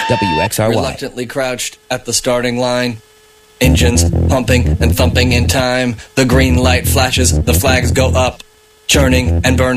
WXRY. Reluctantly crouched at the starting line. Engines pumping and thumping in time. The green light flashes, the flags go up. Churning and burning.